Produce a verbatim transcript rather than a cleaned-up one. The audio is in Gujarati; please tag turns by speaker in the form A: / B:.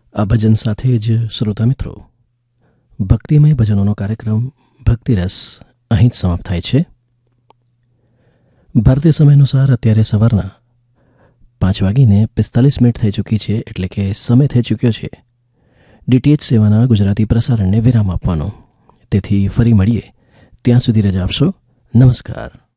A: આ ભજન સાથે જ શ્રોતા મિત્રો, ભક્તિમય ભજનોનો કાર્યક્રમ ભક્તિરસ અહીં જ સમાપ્ત થાય છે. ભારતીય સમય અનુસાર અત્યારે સવારના પાંચ વાગીને પિસ્તાલીસ મિનિટ થઈ ચૂકી છે, એટલે કે સમય થઈ ચૂક્યો છે ડીટીએચ સેવાના ગુજરાતી પ્રસારણને વિરામ આપવાનો. તેથી ફરી મળીએ, ત્યાં સુધી રજા આપશો. નમસ્કાર.